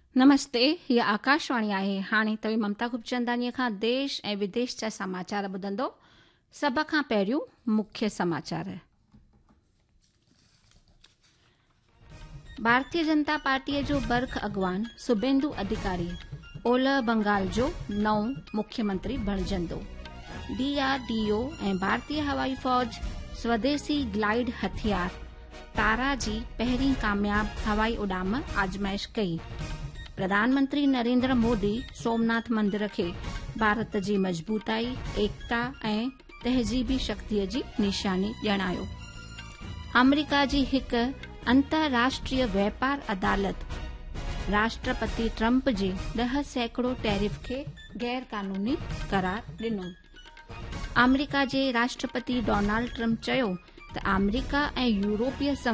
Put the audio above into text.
नमस्ते, हीअ आकाशवाणी आहे। हाणे तव्हां ममता गुपचंदानीअ खां देश ऐं विदेश जा समाचार ॿुधंदो। सभ खां पहिरियों मुख्य समाचार। भारतीय जनता पार्टीअ जो बर्ख अॻवान सुबेंदु अधिकारी ओलह बंगाल जो नओं मुख्यमंत्री बणजंदो। DRDO ऐं भारतीय हवाई फ़ौज स्वदेसी ग्लाइड हथियार तारा जी पहिरीं कामयाब हवाई उॾाम आज़माइश कई। प्रधानमंत्री नरेंद्र मोदी सोमनाथ मंदिर खे भारत जी मज़बूताई, एकता ऐं तहज़ीबी शक्तिअ जी निशानी ॼाणायो। अमेरिका जी हिक अंतर्राष्ट्रीय व्यापार अदालत राष्ट्रपति ट्रंप जे 10% टैरिफ खे गैर कानूनी करार ॾिनो। अमेरिका जे राष्ट्रपति डोनाल्ड ट्रंप चयो त अमेरिका ऐं यूरोपीय